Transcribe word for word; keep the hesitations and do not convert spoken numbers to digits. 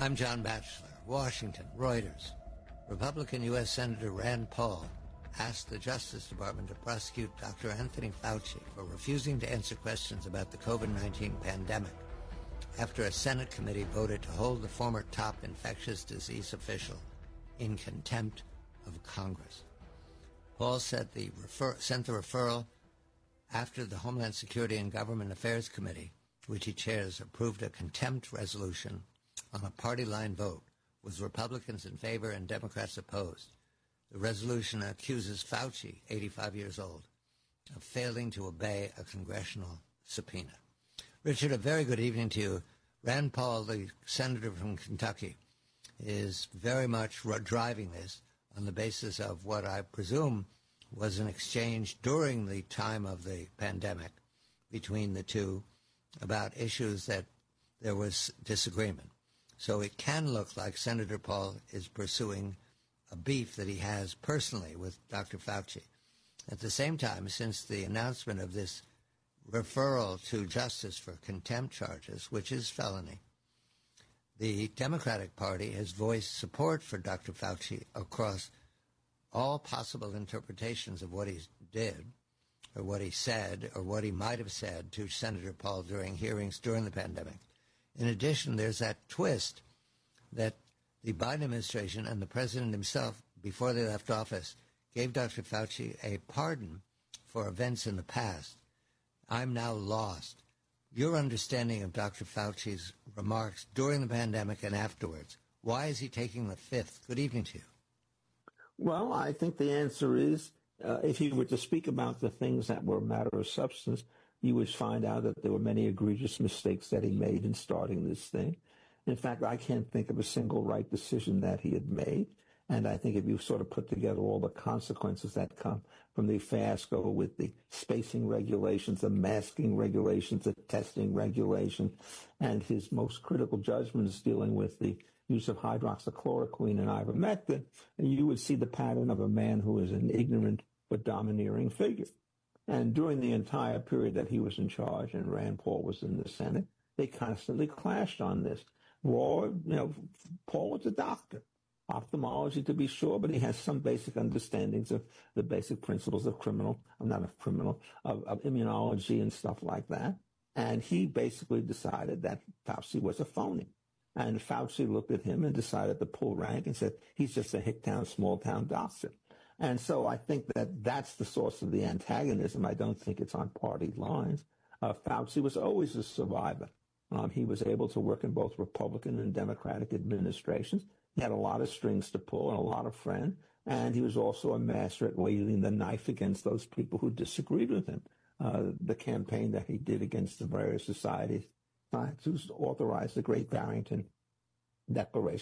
I'm John Batchelor, Washington, Reuters. Republican U S Senator Rand Paul asked the Justice Department to prosecute Doctor Anthony Fauci for refusing to answer questions about the COVID nineteen pandemic after a Senate committee voted to hold the former top infectious disease official in contempt of Congress. Paul said the refer- sent the referral after the Homeland Security and Government Affairs Committee, which he chairs, approved a contempt resolution on a party-line vote, with Republicans in favor and Democrats opposed. The resolution accuses Fauci, eighty-five years old, of failing to obey a congressional subpoena. Richard, a very good evening to you. Rand Paul, the senator from Kentucky, is very much driving this on the basis of what I presume was an exchange during the time of the pandemic between the two about issues that there was disagreement. So it can look like Senator Paul is pursuing a beef that he has personally with Doctor Fauci. At the same time, since the announcement of this referral to justice for contempt charges, which is felony, the Democratic Party has voiced support for Doctor Fauci across all possible interpretations of what he did or what he said or what he might have said to Senator Paul during hearings during the pandemic. In addition, there's that twist that the Biden administration and the president himself, before they left office, gave Doctor Fauci a pardon for events in the past. I'm now lost. Your understanding of Doctor Fauci's remarks during the pandemic and afterwards, why is he taking the fifth? Good evening to you. Well, I think the answer is, uh, if he were to speak about the things that were a matter of substance, you would find out that there were many egregious mistakes that he made in starting this thing. In fact, I can't think of a single right decision that he had made. And I think if you sort of put together all the consequences that come from the fiasco with the spacing regulations, the masking regulations, the testing regulation, and his most critical judgments dealing with the use of hydroxychloroquine and ivermectin, you would see the pattern of a man who is an ignorant but domineering figure. And during the entire period that he was in charge and Rand Paul was in the Senate, they constantly clashed on this. Raw, you know, Paul was a doctor, ophthalmology to be sure, but he has some basic understandings of the basic principles of criminal, I'm not a criminal, of, of immunology and stuff like that. And he basically decided that Fauci was a phony. And Fauci looked at him and decided to pull rank and said, he's just a hick-town, small-town doctor. And so I think that that's the source of the antagonism. I don't think it's on party lines. Uh, Fauci was always a survivor. Um, he was able to work in both Republican and Democratic administrations. He had a lot of strings to pull and a lot of friends. And he was also a master at wielding the knife against those people who disagreed with him. Uh, the campaign that he did against the various societies uh, to authorize the Great Barrington Declaration.